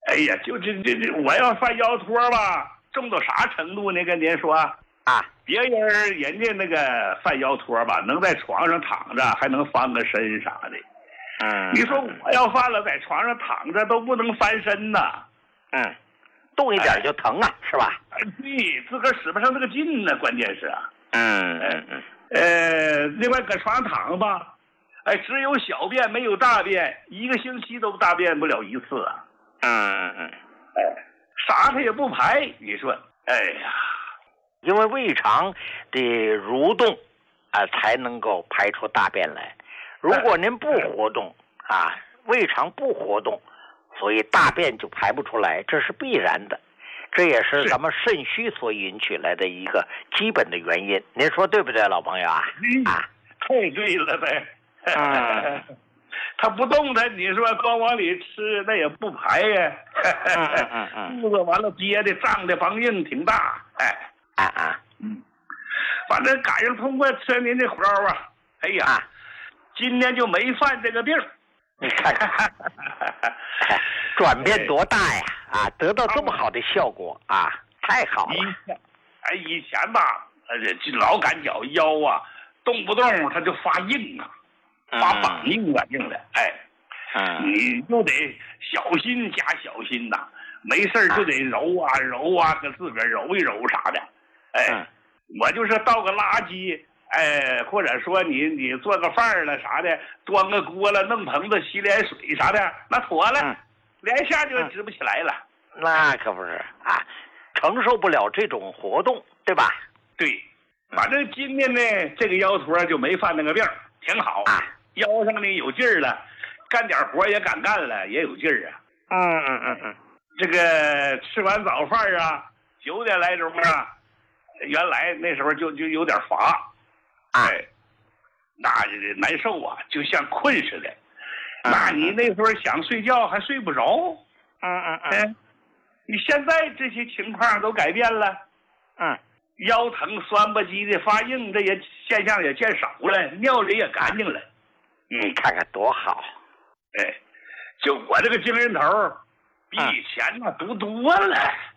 哎呀，就这，我要犯腰托吧，重到啥程度呢？跟您说啊， 别人家那个犯腰托吧，能在床上躺着，还能翻个身啥的。你说我要犯了，在床上躺着都不能翻身呐。 动一点就疼啊，是吧？ 对，自个儿使不上这个劲呢，关键是啊。另外搁床上躺吧，只有小便没有大便，1个星期都大便不了1次啊。啥它也不排，你说，哎呀， 因为胃肠的蠕动才能够排出大便来。如果您不活动胃肠不活动，所以大便就排不出来，这是必然的。这也是咱们肾虚所引起来的一个基本的原因。您说对不对，老朋友啊？ 太对了呗。他不动弹，你说光往里吃，那也不排呀。肚子完了憋的胀的梆硬挺大。反正赶上通过吃您这活啊，哎呀，今年就没犯这个病。 你看看，转变多大呀！得到这么好的效果太好了。 以前吧，老感觉腰动不动它就发硬发绑硬硬的。你就得小心加小心呐，没事就得揉搁自个儿揉一揉啥的。我就是倒个垃圾。或者说你做个饭了啥的，端个锅了，弄盆子洗脸水啥的，那妥了，连下就直不起来了。 那可不是承受不了这种活动，对吧？ 对，反正今年呢，这个腰托就没犯那个病，挺好。腰上呢有劲儿了，干点活也敢干了，也有劲儿这个吃完早饭9点来钟原来那时候就有点乏。那难受就像困似的。那你那时候想睡觉还睡不着。你现在这些情况都改变了。腰疼酸不唧的发硬，这也现象也见少了，尿里也干净了。 你看看多好。 就我这个精神头比以前多多了。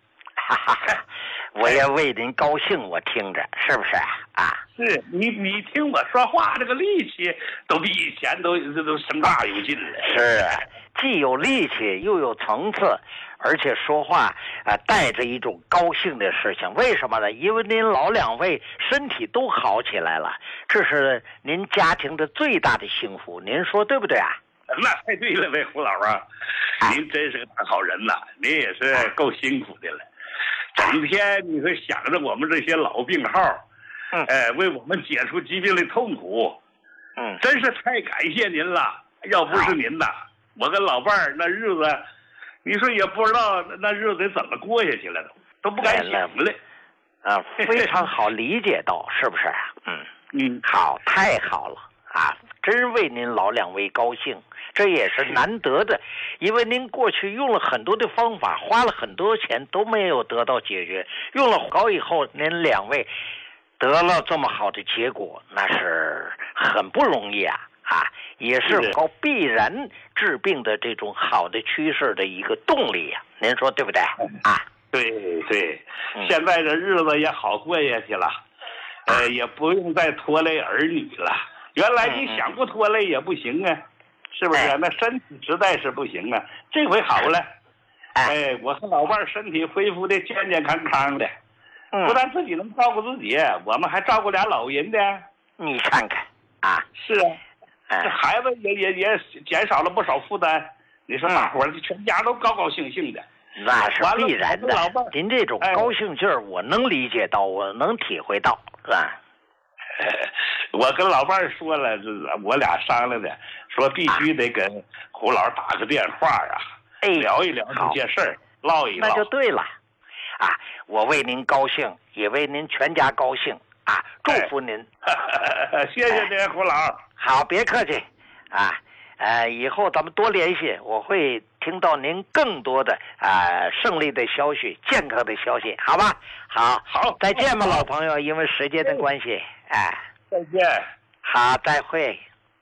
我也为您高兴，我听着是不是是你听我说话，这个力气都比以前都升大有劲了。 是既有力气又有层次，而且说话带着一种高兴的事情。为什么呢？因为您老2位身体都好起来了，这是您家庭的最大的幸福。您说对不对那太对了呗，胡老您真是个大好人呐，您也是够辛苦的了。整天你说想着我们这些老病号，为我们解除疾病的痛苦，真是太感谢您了。要不是您呐，我跟老伴儿那日子，你说也不知道那日子怎么过下去了，都不敢想了。 非常好理解到，是不是？好，太好了真为您老2位高兴。这也是难得的，因为您过去用了很多的方法，花了很多钱都没有得到解决，用了高以后您2位得了这么好的结果，那是很不容易也是高必然治病的这种好的趋势的一个动力您说对不对对，现在这日子也好过下去了，也不用再拖累儿女了。原来你想不拖累也不行是不是？那身体实在是不行这回好了。我和老伴儿身体恢复的健健康康的，不但自己能照顾自己，我们还照顾俩老人的。 你看看是这孩子也减少了不少负担。你说大伙儿全家都高高兴兴的， 那是必然的。您这种高兴劲儿，我能理解到，我能体会到，是吧？ 我跟老伴儿说了，我俩商量的，说必须得给胡老打个电话聊一聊这些事儿，唠一唠。 那就对了我为您高兴，也为您全家高兴祝福您。 谢谢您，胡老。 好，别客气以后咱们多联系，我会听到您更多的胜利的消息，健康的消息，好吧？好，再见吧，老朋友，因为时间的关系， 再见。 好，再会。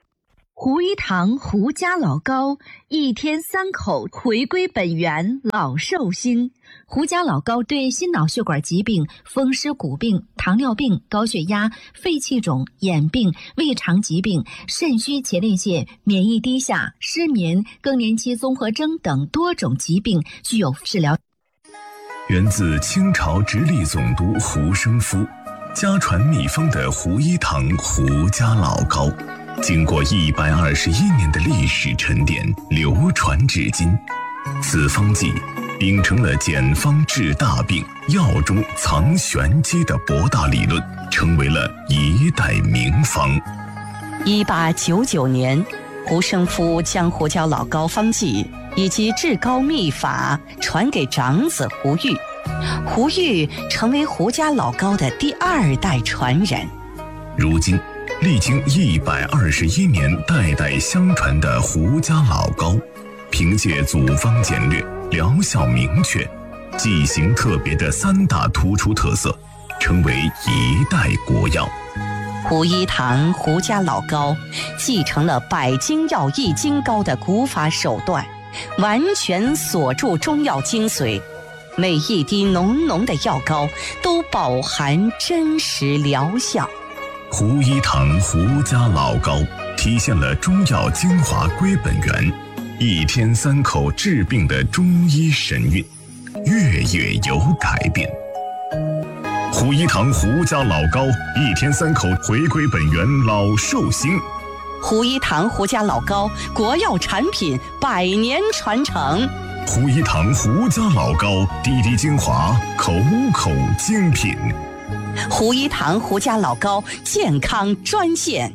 胡一堂胡家老高一天3口回归本源，老寿星。胡家老高对心脑血管疾病、风湿骨病、糖尿病、高血压、肺气肿、眼病、胃肠疾病、肾虚前列腺、免疫低下、失眠、更年期综合征等多种疾病具有治疗。 源自清朝直隶总督胡生夫，家传秘方的胡一堂胡家老高，经过121年的历史沉淀，流传至今。此方剂秉承了简方治大病、药中藏玄机的博大理论，成为了一代名方。 1899年，胡生夫将胡家老高方剂以及治高秘法传给长子胡玉，胡玉成为胡家老高的第2代传人。 如今历经121年代代相传的胡家老高，凭借组方简略、疗效明确、剂型特别的3大突出特色，成为一代国药。 胡一堂胡家老高继承了百金药一金膏的古法手段，完全锁住中药精髓，每一滴浓浓的药膏都饱含真实疗效。 胡一堂胡家老高体现了中药精华归本源，一天3口治病的中医神韵，月月有改变。胡一堂胡家老高一天3口回归本源，老寿星。 胡一堂胡家老高国药产品100年传承。 胡一堂胡家老高滴滴精华，口口精品。 胡一堂胡家老高健康专线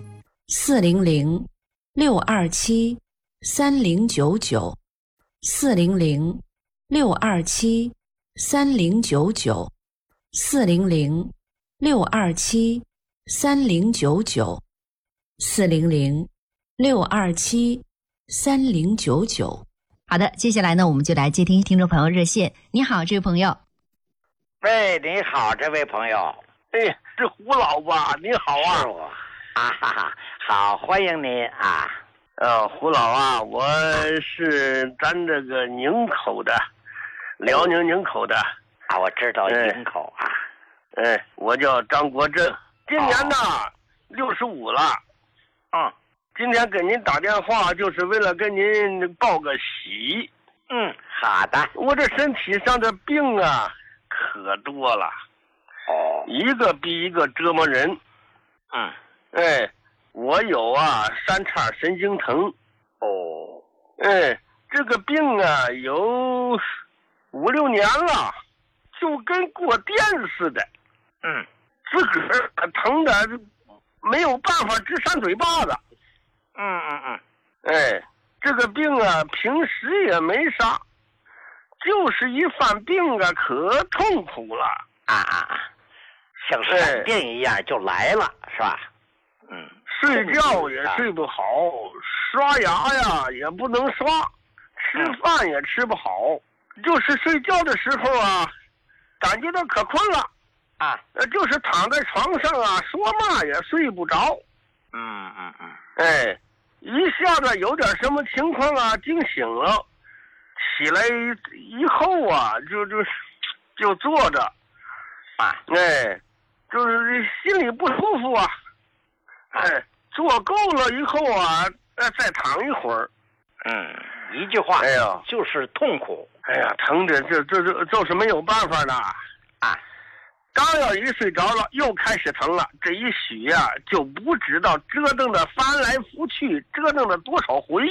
400-627-3099，400-627-3099，400-627-3099。好的，接下来呢，我们就来接听听众朋友热线。你好，这位朋友。 喂，你好，这位朋友。 哎，是胡老吧？你好啊！ 是我啊，哈哈，好，欢迎您啊！ 胡老啊，我是咱这个宁口的，辽宁宁口的啊，我知道宁口啊。 我叫张国正，今年呢65了。今天给您打电话就是为了跟您报个喜。 好的。 我这身体上的病啊，可多了。一个比一个折磨人。我有三叉神经疼。这个病啊有5-6年了，就跟过电似的。自个儿疼的没有办法直扇嘴巴子。这个病啊平时也没啥，就是一犯病啊可痛苦了。 像闪电一样就来了，是吧？ 睡觉也睡不好，刷牙呀也不能刷，吃饭也吃不好，就是睡觉的时候啊，感觉到可困了就是躺在床上啊，说嘛也睡不着。一下子有点什么情况啊，惊醒了，起来以后啊，就坐着，就是心里不舒服啊。坐够了以后啊，再躺一会儿。 一句话，就是痛苦。 疼的就是没有办法了。刚要一睡着了，又开始疼了。这一宿呀，就不知道折腾的翻来覆去，折腾了多少回。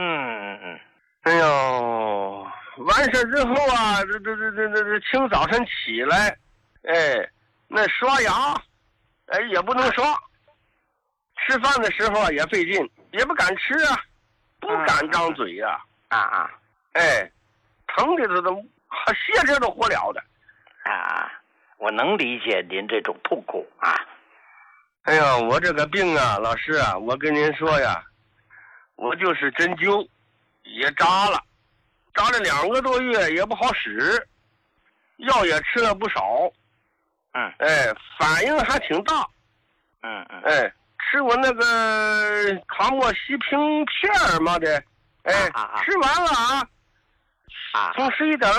完事之后啊，这清早晨起来，那刷牙，也不能刷。吃饭的时候也费劲，也不敢吃啊，不敢张嘴呀。疼的都歇着都活了的。 我能理解您这种痛苦啊。 我这个病啊，老师啊，我跟您说呀，我就是针灸也扎了2个多月也不好使，药也吃了不少。反应还挺大。 吃过那个康莫西平片嘛的，哎，吃完了啊，从11点